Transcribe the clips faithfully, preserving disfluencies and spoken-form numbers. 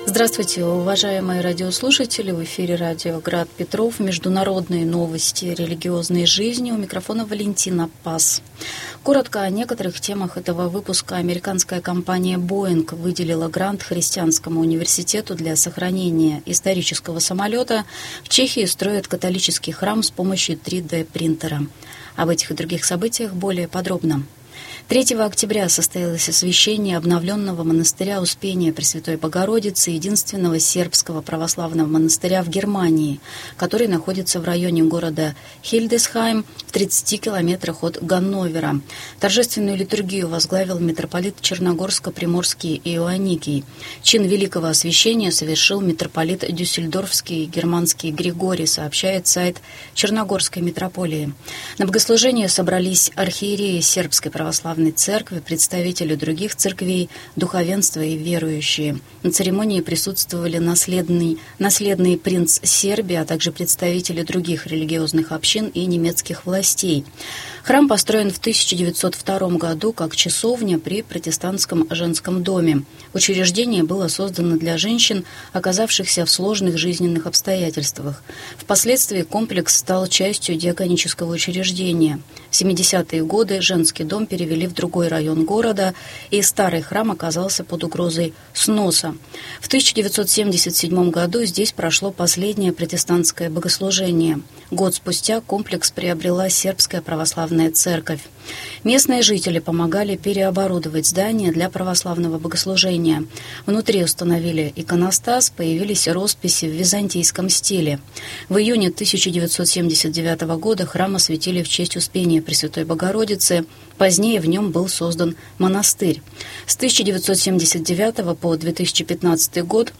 Здравствуйте, уважаемые радиослушатели. В эфире радио «Град Петров». Международные новости религиозной жизни. У микрофона Валентина Пас. Коротко о некоторых темах этого выпуска. Американская компания Boeing выделила грант Христианскому университету для сохранения исторического самолета. В Чехии строят католический храм с помощью три дэ принтера. Об этих и других событиях более подробно. третьего октября состоялось освящение обновленного монастыря Успения Пресвятой Богородицы, единственного сербского православного монастыря в Германии, который находится в районе города Хильдесхайм в тридцати километрах от Ганновера. Торжественную литургию возглавил митрополит Черногорско-Приморский Иоанникий. Чин великого освящения совершил митрополит Дюссельдорфский германский Григорий, сообщает сайт Черногорской митрополии. На богослужение собрались архиереи Сербской православной церкви, представители других церквей, духовенство и верующие. На церемонии присутствовали наследный, наследный принц Сербии, а также представители других религиозных общин и немецких властей. Храм построен в тысяча девятьсот втором году как часовня при протестантском женском доме. Учреждение было создано для женщин, оказавшихся в сложных жизненных обстоятельствах. Впоследствии комплекс стал частью диаконического учреждения. В семидесятые годы женский дом перевели в другой район города, и старый храм оказался под угрозой сноса. В тысяча девятьсот семьдесят седьмом году здесь прошло последнее протестантское богослужение. Год спустя комплекс приобрела Сербская православная церковь. Местные жители помогали переоборудовать здание для православного богослужения. Внутри установили иконостас, появились росписи в византийском стиле. В июне тысяча девятьсот семьдесят девятого года храм осветили в честь Успения Пресвятой Богородицы. Позднее в нем был создан монастырь. С тысяча девятьсот семьдесят девятого по две тысячи пятнадцатый год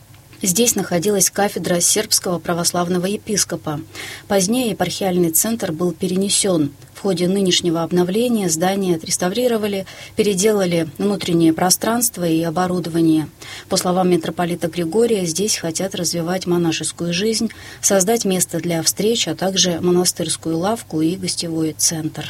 здесь находилась кафедра сербского православного епископа. Позднее епархиальный центр был перенесен. В ходе нынешнего обновления здание отреставрировали, переделали внутреннее пространство и оборудование. По словам митрополита Григория, здесь хотят развивать монашескую жизнь, создать место для встреч, а также монастырскую лавку и гостевой центр.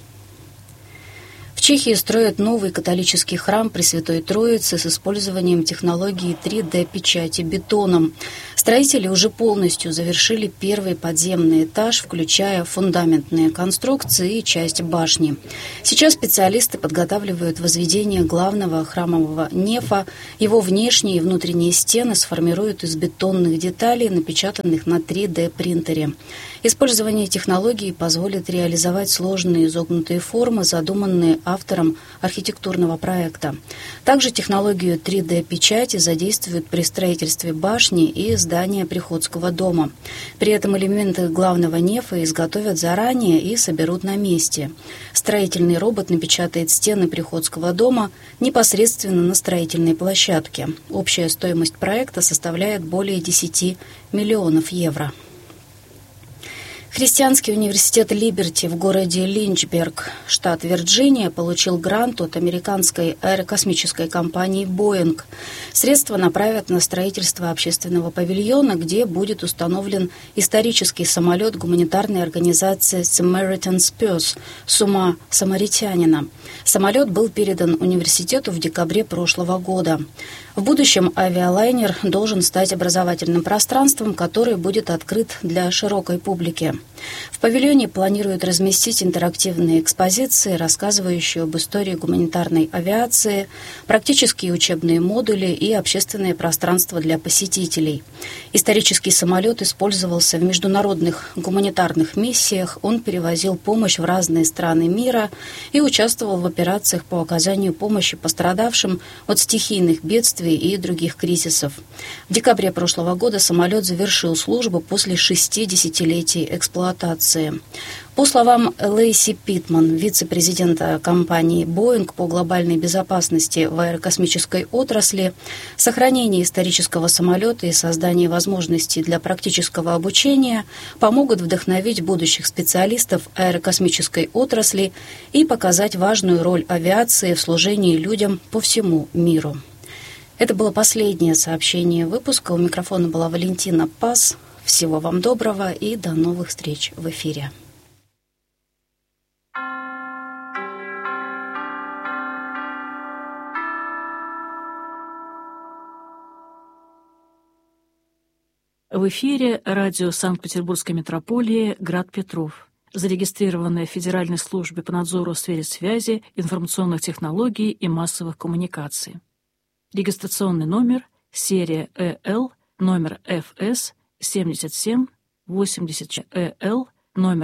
В Чехии строят новый католический храм Пресвятой Троицы с использованием технологии три дэ-печати бетоном. Строители уже полностью завершили первый подземный этаж, включая фундаментные конструкции и часть башни. Сейчас специалисты подготавливают возведение главного храмового нефа. Его внешние и внутренние стены сформируют из бетонных деталей, напечатанных на три дэ-принтере. Использование технологии позволит реализовать сложные изогнутые формы, задуманные автором архитектурного проекта. Также технологию три дэ-печати задействуют при строительстве башни и здания Приходского дома. При этом элементы главного нефа изготовят заранее и соберут на месте. Строительный робот напечатает стены Приходского дома непосредственно на строительной площадке. Общая стоимость проекта составляет более десяти миллионов евро. Христианский университет Либерти в городе Линчберг, штат Вирджиния, получил грант от американской аэрокосмической компании Boeing. Средства направят на строительство общественного павильона, где будет установлен исторический самолет гуманитарной организации Samaritan's Purse с ума самаритянина. Самолет был передан университету в декабре прошлого года. В будущем авиалайнер должен стать образовательным пространством, который будет открыт для широкой публики. В павильоне планируют разместить интерактивные экспозиции, рассказывающие об истории гуманитарной авиации, практические учебные модули и общественное пространство для посетителей. Исторический самолет использовался в международных гуманитарных миссиях, он перевозил помощь в разные страны мира и участвовал в операциях по оказанию помощи пострадавшим от стихийных бедствий и других кризисов. В декабре прошлого года самолет завершил службу после шести десятилетий эксплуатации. По словам Лейси Питман, вице-президента компании Boeing по глобальной безопасности в аэрокосмической отрасли, сохранение исторического самолета и создание возможностей для практического обучения помогут вдохновить будущих специалистов аэрокосмической отрасли и показать важную роль авиации в служении людям по всему миру. Это было последнее сообщение выпуска. У микрофона была Валентина Пас. Всего вам доброго и до новых встреч в эфире. В эфире радио Санкт-Петербургской метрополии «Град Петров», зарегистрированное в Федеральной службе по надзору в сфере связи, информационных технологий и массовых коммуникаций. Регистрационный номер, серия ЭЛ, номер ФС семьдесят семь восемьдесят, ЭЛ, номер